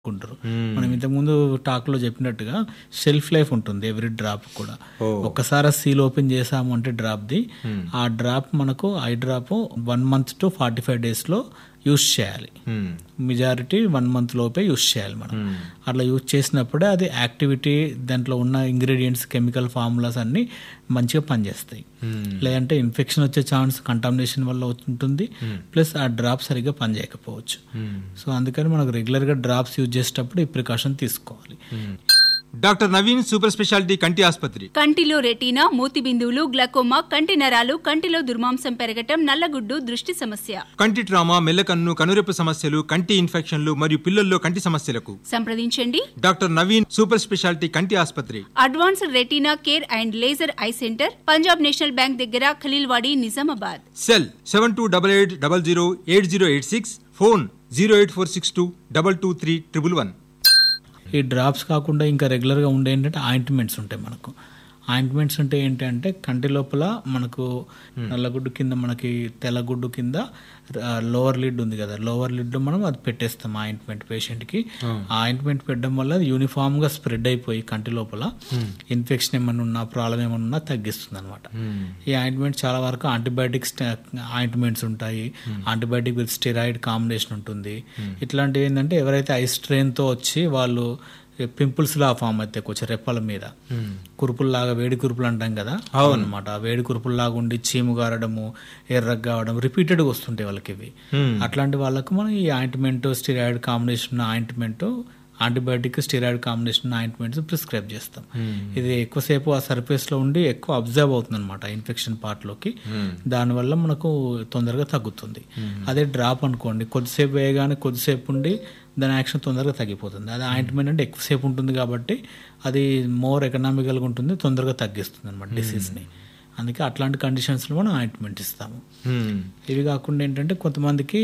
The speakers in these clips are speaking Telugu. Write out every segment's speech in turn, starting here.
కుంటారు. మనం ఇంతకుముందు టాక్లో చెప్పినట్టుగా షెల్ఫ్ లైఫ్ ఉంటుంది ఎవ్రీ డ్రాప్ కూడా. ఒక్కసారి సీల్ ఓపెన్ చేసాము అంటే డ్రాప్ది, ఆ డ్రాప్ మనకు I drop 1 month to 45 days లో యూజ్ చేయాలి. మెజారిటీ 1 month లోపే యూజ్ చేయాలి మనం. అట్లా యూజ్ చేసినప్పుడే అది యాక్టివిటీ, దాంట్లో ఉన్న ఇంగ్రీడియంట్స్, కెమికల్ ఫార్ములాస్ అన్ని మంచిగా పనిచేస్తాయి. లేదంటే ఇన్ఫెక్షన్ వచ్చే ఛాన్స్ కంటామినేషన్ వల్ల ఉంటుంది, ప్లస్ ఆ డ్రాప్ సరిగ్గా పనిచేయకపోవచ్చు. సో అందుకని మనకు రెగ్యులర్గా డ్రాప్స్ యూజ్ చేసేటప్పుడు ఈ ప్రికాషన్ తీసుకోవాలి. డాక్టర్ నవీన్ సూపర్ స్పెషాలిటీ కంటి ఆసుపత్రి. కంటిలో రెటీనా, మూతి బిందువులు, గ్లకోమా, కంటి నరాలు, కంటిలో దుర్మాంసం పెరగటం, నల్లగుడ్డు, దృష్టి సమస్య, కంటి ట్రామా, మెల్లకన్ను, కనురెప్ప సమస్యలు, కంటి ఇన్ఫెక్షన్లు మరియు పిల్లల్లో కంటి సమస్యలకు సంప్రదించండి డాక్టర్ నవీన్ సూపర్ స్పెషాలిటీ కంటి ఆసుపత్రి. Advanced retina care and laser eye centre, Punjab national bank దగ్గర, ఖలీల్వాడి, నిజామాబాద్. Cell 7288008086, phone 08462223111. ఈ డ్రాప్స్ కాకుండా ఇంకా రెగ్యులర్గా ఉండే ఏంటంటే ఆయింట్మెంట్స్ ఉంటాయి మనకు. ఆయింట్మెంట్స్ అంటే ఏంటంటే కంటి లోపల మనకు నల్లగుడ్డు కింద, మనకి తెల్లగుడ్డు కింద లోవర్ లిడ్ ఉంది కదా, లోవర్ లిడ్ మనం అది పెట్టేస్తాం ఆయింట్మెంట్ పేషెంట్కి. ఆ ఆయింట్మెంట్ పెట్టడం వల్ల అది యూనిఫామ్గా స్ప్రెడ్ అయిపోయి కంటి లోపల ఇన్ఫెక్షన్ ఏమైనా ఉన్నా, ప్రాబ్లం ఏమైనా ఉన్నా తగ్గిస్తుంది అనమాట. ఈ ఆయింట్మెంట్ చాలా వరకు యాంటీబయాటిక్స్ ఆయింట్మెంట్స్ ఉంటాయి, యాంటీబయాటిక్ విత్ స్టెరాయిడ్ కాంబినేషన్ ఉంటుంది. ఇట్లాంటివి ఏంటంటే ఎవరైతే ఐ స్ట్రెయిన్తో వచ్చి వాళ్ళు పింపుల్స్ లా ఫామ్ అయితే కొంచెం రెప్పల మీద కురుపుల్లాగా, వేడి కురుపులు అంటాం కదా అనమాట, వేడి కురుపుల్లాగా ఉండి చీము గారడము, ఎర్రగా కావడం రిపీటెడ్గా వస్తుంటాయి వాళ్ళకి ఇవి. అట్లాంటి వాళ్ళకు మనం ఈ ointment, steroid combination ointment, antibiotic steroid combination ointments prescribe చేస్తాం. ఇది ఎక్కువసేపు ఆ సర్ఫేస్ లో ఉండి ఎక్కువ అబ్జర్వ్ అవుతుంది అనమాట ఇన్ఫెక్షన్ పార్ట్ లోకి, దానివల్ల మనకు తొందరగా తగ్గుతుంది. అదే డ్రాప్ అనుకోండి, కొద్దిసేపు వేయగానే కొద్దిసేపు ఉండి దాని యాక్షన్ తొందరగా తగ్గిపోతుంది. అది ఆయింట్మెంట్ అంటే ఎక్కువసేపు ఉంటుంది కాబట్టి అది మోర్ ఎకనామికల్గా ఉంటుంది, తొందరగా తగ్గిస్తుంది అనమాట డిసీజ్ని. అందుకే అట్లాంటి కండిషన్స్లో మనం ఆయింట్మెంట్ ఇస్తాము. ఇవి కాకుండా ఏంటంటే కొంతమందికి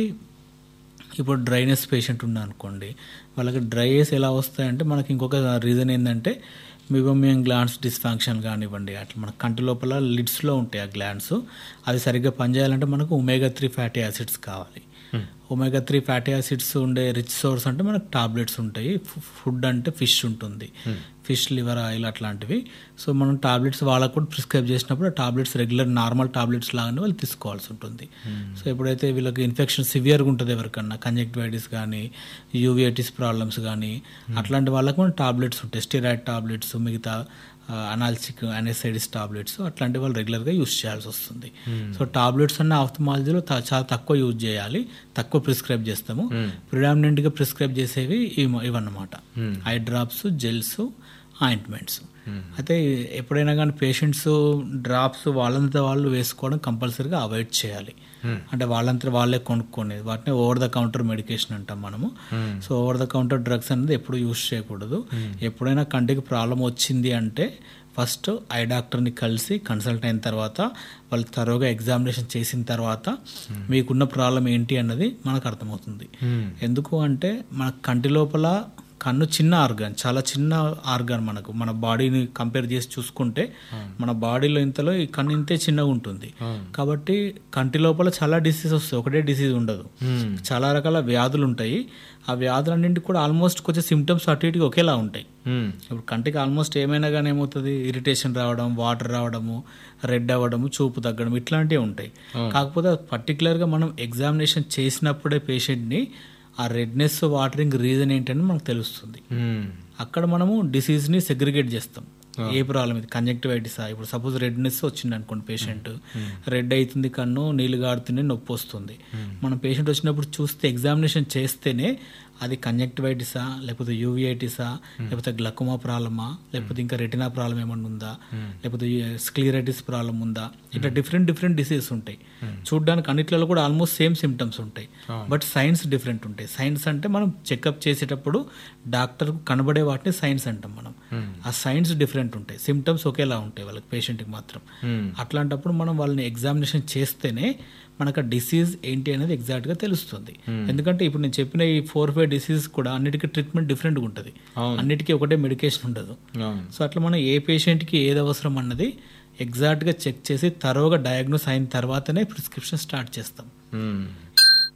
ఇప్పుడు డ్రైనెస్ పేషెంట్ ఉన్నా అనుకోండి, వాళ్ళకి డ్రైనెస్ ఎలా వస్తాయంటే మనకి ఇంకొక రీజన్ ఏంటంటే మిగోమియం గ్లాండ్స్ డిస్ఫంక్షన్ కానివ్వండి, అట్లా మన కంటి లోపల లిడ్స్లో ఉంటాయి ఆ గ్లాండ్స్. అవి సరిగ్గా పనిచేయాలంటే మనకు omega-3 ఫ్యాటీ యాసిడ్స్ కావాలి. omega-3 ఫ్యాటీ యాసిడ్స్ ఉండే రిచ్ సోర్స్ అంటే మనకు టాబ్లెట్స్ ఉంటాయి. ఫుడ్ అంటే ఫిష్ ఉంటుంది, ఫిష్, లివర్ ఆయిల్ అట్లాంటివి. సో మనం టాబ్లెట్స్ వాళ్ళకు కూడా ప్రిస్క్రైబ్ చేసినప్పుడు ఆ టాబ్లెట్స్ రెగ్యులర్ నార్మల్ టాబ్లెట్స్ లాగానే వాళ్ళు తీసుకోవాల్సి ఉంటుంది. సో ఎప్పుడైతే వీళ్ళకి ఇన్ఫెక్షన్ సివియర్గా ఉంటుంది ఎవరికన్నా, కంజక్టివైటిస్ కానీ, యూవిఐటిస్ ప్రాబ్లమ్స్ కానీ, అట్లాంటి వాళ్ళకు మన టాబ్లెట్స్ ఉంటాయి, స్టెరాయిడ్ టాబ్లెట్స్, మిగతా అనాల్సిక్, అనెసైడిస్ టాబ్లెట్స్, అట్లాంటి వాళ్ళు రెగ్యులర్గా యూజ్ చేయాల్సి వస్తుంది. సో టాబ్లెట్స్ అన్న ఆఫ్థమాలజీలో చాలా తక్కువ యూజ్ చేయాలి, తక్కువ ప్రిస్క్రైబ్ చేస్తాము. ప్రిడామినెంట్గా ప్రిస్క్రైబ్ చేసేవి ఇవన్నమాట, ఐ డ్రాప్స్, జెల్స్, ఆయింట్మెంట్స్. అయితే ఎప్పుడైనా కానీ పేషెంట్స్ డ్రాప్స్ వాళ్ళంతా వాళ్ళు వేసుకోవడం కంపల్సరీగా అవాయిడ్ చేయాలి. అంటే వాళ్ళంతా వాళ్ళే కొనుక్కోనేది, వాటిని ఓవర్ ద కౌంటర్ మెడికేషన్ అంటాం మనము. So over the counter drugs అనేది ఎప్పుడు యూజ్ చేయకూడదు. ఎప్పుడైనా కంటికి ప్రాబ్లం వచ్చింది అంటే ఫస్ట్ ఐ డాక్టర్ని కలిసి కన్సల్ట్ అయిన తర్వాత, వాళ్ళు తరోగా ఎగ్జామినేషన్ చేసిన తర్వాత మీకున్న ప్రాబ్లం ఏంటి అన్నది మనకు అర్థమవుతుంది. ఎందుకు అంటే మన కంటి లోపల కన్ను చిన్న ఆర్గాన్, చాలా చిన్న ఆర్గాన్. మనకు మన బాడీని కంపేర్ చేసి చూసుకుంటే మన బాడీలో ఇంతలో ఈ కన్ను ఇంతే చిన్నగా ఉంటుంది. కాబట్టి కంటి లోపల చాలా డిసీజ్ వస్తాయి, ఒకటే డిసీజ్ ఉండదు, చాలా రకాల వ్యాధులు ఉంటాయి. ఆ వ్యాధులన్నింటికి కూడా ఆల్మోస్ట్ కొంచెం సిమ్టమ్స్ అటు ఇటుగా ఒకేలా ఉంటాయి. ఇప్పుడు కంటికి ఆల్మోస్ట్ ఏమైనా కానీ ఏమవుతుంది, ఇరిటేషన్ రావడం, వాటర్ రావడము, రెడ్ అవ్వడము, చూపు తగ్గడం, ఇట్లాంటివి ఉంటాయి. కాకపోతే పర్టికులర్గా మనం ఎగ్జామినేషన్ చేసినప్పుడే పేషెంట్ని ఆ రెడ్నెస్, వాటరింగ్ రీజన్ ఏంటని మనకు తెలుస్తుంది. అక్కడ మనము డిసీజ్ని సెగ్రిగేట్ చేస్తాం. ఏ ప్రాబ్లం ఇది, కంజక్టివైటిసా, ఇప్పుడు సపోజ్ రెడ్నెస్ వచ్చింది అనుకోండి, పేషెంట్ రెడ్ అవుతుంది కన్ను, నీళ్ళు గారుతుంది, నొప్పి వస్తుంది. మన పేషెంట్ వచ్చినప్పుడు చూస్తే ఎగ్జామినేషన్ చేస్తేనే అది కంజక్టివైటిసా, లేకపోతే యూవిఐటిసా, లేకపోతే గ్లకోమా ప్రాబ్లమా, లేకపోతే ఇంకా రెటినా ప్రాబ్లం ఏమన్నా ఉందా, లేకపోతే స్క్లీరైటిస్ ప్రాబ్లం ఉందా, ఇట్లా డిఫరెంట్ డిసీజెస్ ఉంటాయి. చూడడానికి అన్నిట్లలో కూడా ఆల్మోస్ట్ సేమ్ సిమ్టమ్స్ ఉంటాయి, బట్ సైన్స్ డిఫరెంట్ ఉంటాయి. సైన్స్ అంటే మనం చెకప్ చేసేటప్పుడు డాక్టర్ కనబడే వాటిని సైన్స్ అంటాం మనం. ఆ సైన్స్ డిఫరెంట్ ఉంటాయి, సిమ్టమ్స్ ఒకేలా ఉంటాయి వాళ్ళకి, పేషెంట్కి మాత్రం. అట్లాంటప్పుడు మనం వాళ్ళని ఎగ్జామినేషన్ చేస్తేనే మనకు డిసీజ్ ఏంటి అనేది ఎగ్జాక్ట్గా తెలుస్తుంది. ఎందుకంటే ఇప్పుడు నేను చెప్పిన ఈ 4-5 డిసీజ్ కూడా అన్నిటికీ ట్రీట్మెంట్ డిఫరెంట్గా ఉంటుంది, అన్నిటికీ ఒకటే మెడికేషన్ ఉండదు. సో అట్లా మనం ఏ పేషెంట్కి ఏది అవసరం అన్నది ఎగ్జాక్ట్గా చెక్ చేసి తరోగా డయాగ్నోస్ అయిన తర్వాతనే ప్రిస్క్రిప్షన్ స్టార్ట్ చేస్తాం.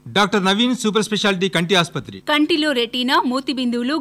డాక్టర్ నవీన్ సూపర్ స్పెషాలిటీ కంటి ఆసుపత్రి. కంటిలో రెటీనా, మూతి బిందువులు,